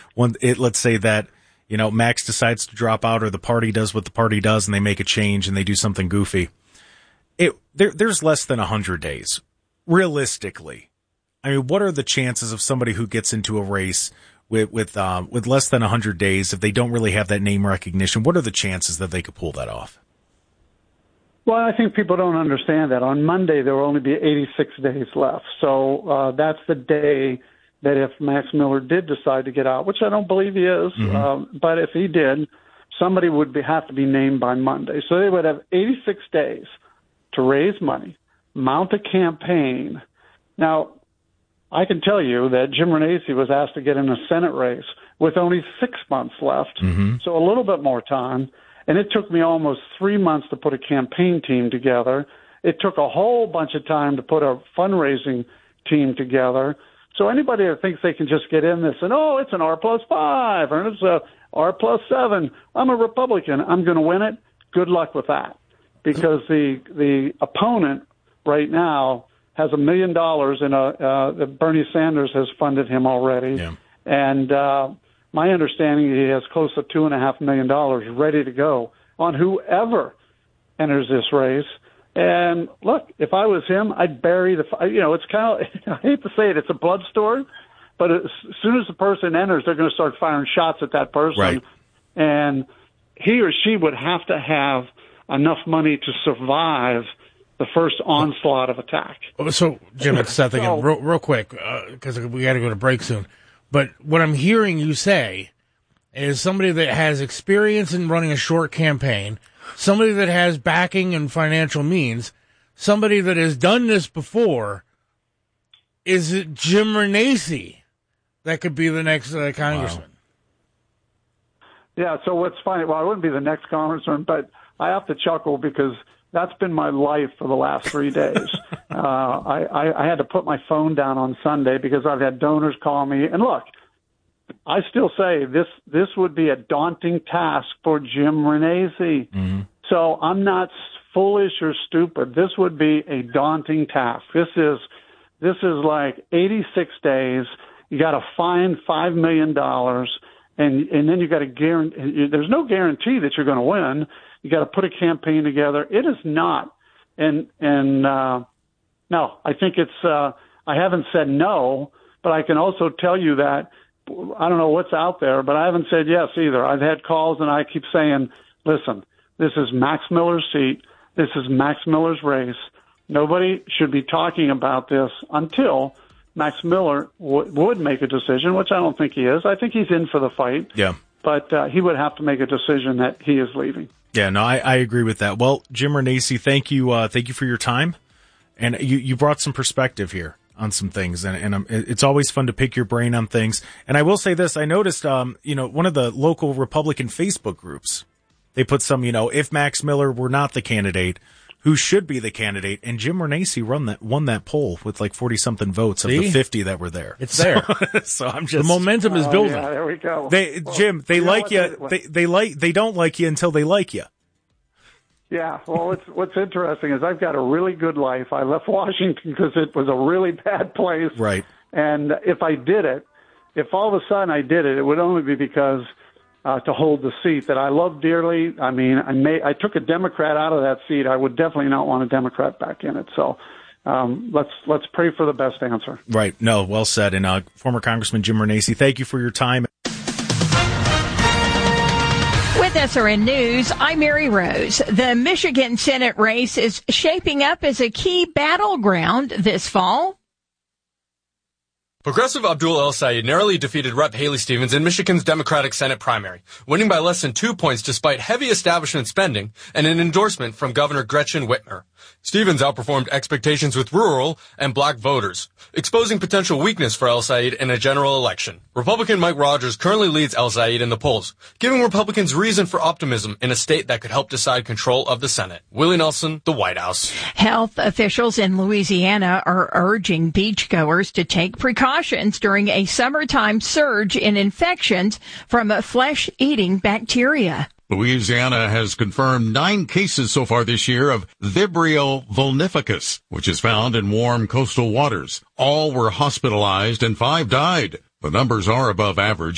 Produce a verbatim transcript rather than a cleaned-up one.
one, it, let's say that, you know, Max decides to drop out or the party does what the party does and they make a change and they do something goofy. It, there, there's less than a hundred days. Realistically. I mean, what are the chances of somebody who gets into a race with, with, um, with less than a hundred days, if they don't really have that name recognition, what are the chances that they could pull that off? Well, I think people don't understand that. On Monday, there will only be eighty-six days left. So uh, that's the day that if Max Miller did decide to get out, which I don't believe he is, mm-hmm. um, but if he did, somebody would be, have to be named by Monday. So they would have eighty-six days to raise money, mount a campaign. Now, I can tell you that Jim Renacci was asked to get in a Senate race with only six months left, mm-hmm. so a little bit more time. And it took me almost three months to put a campaign team together. It took a whole bunch of time to put a fundraising team together. So anybody that thinks they can just get in this and, oh, it's an R plus five or it's a R plus seven, I'm a Republican, I'm going to win it, good luck with that. Because the the opponent right now has a million dollars in a uh, Bernie Sanders has funded him already. Yeah. And uh my understanding, he has close to two and a half million dollars ready to go on whoever enters this race. And look, if I was him, I'd bury the. You know, it's kind of. I hate to say it, it's a blood story, but as soon as the person enters, they're going to start firing shots at that person, right. And he or she would have to have enough money to survive the first onslaught of attack. So, Jim, it's Seth again, so, real, real quick, because uh, we got to go to break soon. But what I'm hearing you say is somebody that has experience in running a short campaign, somebody that has backing and financial means, somebody that has done this before. Is it Jim Renacci that could be the next uh, congressman? Wow. Yeah, so what's funny, well, I wouldn't be the next congressman, but I have to chuckle because that's been my life for the last three days. uh, I, I, I had to put my phone down on Sunday because I've had donors call me. And look, I still say this this would be a daunting task for Jim Renacci. Mm-hmm. So I'm not foolish or stupid. This would be a daunting task. This is this is like eighty-six days. You got to find five million dollars, and and then you got to guarantee. There's no guarantee that you're going to win. You got to put a campaign together. It is not, and and uh, no, I think it's. Uh, I haven't said no, but I can also tell you that I don't know what's out there, but I haven't said yes either. I've had calls, and I keep saying, "Listen, this is Max Miller's seat. This is Max Miller's race. Nobody should be talking about this until Max Miller w- would make a decision, which I don't think he is. I think he's in for the fight. Yeah, but uh, he would have to make a decision that he is leaving." Yeah, no, I, I agree with that. Well, Jim Renacci, thank you, uh, thank you for your time, and you, you brought some perspective here on some things, and, and um, it's always fun to pick your brain on things. And I will say this: I noticed, um, you know, one of the local Republican Facebook groups, they put some, you know, if Max Miller were not the candidate, who should be the candidate? And Jim Renacci won that won that poll with like forty something votes of See? the fifty that were there. It's there. So, so I'm just the momentum is building. Oh, yeah, there we go. They, well, Jim, they you like you. They, they like. They don't like you until they like you. Yeah. Well, what's what's interesting is I've got a really good life. I left Washington because it was a really bad place. Right. And if I did it, if all of a sudden I did it, it would only be because. Uh, to hold the seat that I love dearly. I mean, I may I took a Democrat out of that seat. I would definitely not want a Democrat back in it. So um, let's let's pray for the best answer. Right. No, well said. And uh, former Congressman Jim Renacci, thank you for your time. With S R N News, I'm Mary Rose. The Michigan Senate race is shaping up as a key battleground this fall. Progressive Abdul El-Sayed narrowly defeated Representative Haley Stevens in Michigan's Democratic Senate primary, winning by less than two points despite heavy establishment spending and an endorsement from Governor Gretchen Whitmer. Stevens outperformed expectations with rural and black voters, exposing potential weakness for El-Sayed in a general election. Republican Mike Rogers currently leads El-Sayed in the polls, giving Republicans reason for optimism in a state that could help decide control of the Senate. Willie Nelson, the White House. Health officials in Louisiana are urging beachgoers to take precautions during a summertime surge in infections from flesh-eating bacteria. Louisiana has confirmed nine cases so far this year of Vibrio vulnificus, which is found in warm coastal waters. All were hospitalized and five died. The numbers are above average.